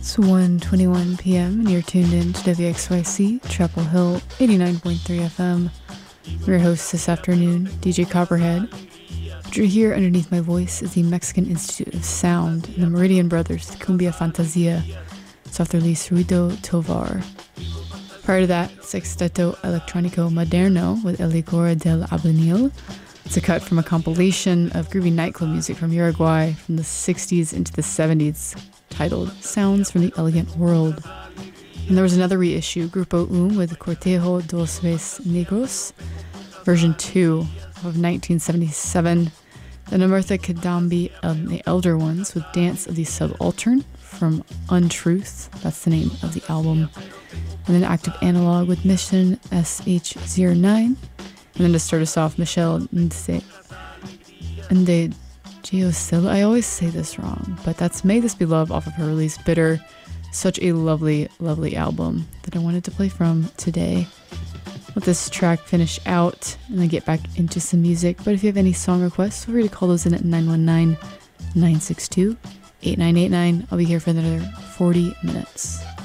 It's 1:21 p.m. and you're tuned in to WXYC, Chapel Hill, 89.3 FM. I'm your host this afternoon, DJ Copperhead. What you're hear underneath my voice is the Mexican Institute of Sound and the Meridian Brothers' Cumbia Fantasia. It's off their release Ruido Tovar. Prior to that, Sexteto Electronico Moderno with El Licor del Albañil. It's a cut from a compilation of groovy nightclub music from Uruguay from the 60s into the 70s, titled Sounds from the Elegant World. And there was another reissue, Grupo with Cortejo dos Ves Negros, version 2 of 1977. Then Amertha Kadambi and the Elder Ones with Dance of the Subaltern from Untruth, that's the name of the album. And then Active Analog with Mission SH09. And then to start us off, Michelle Nde Geosilla. I always say this wrong, but that's May This Be Love off of her release Bitter. Such a lovely, lovely album that I wanted to play from today. Let this track finish out and then get back into some music. But if you have any song requests, feel free to call those in at 919-962-8989. I'll be here for another 40 minutes.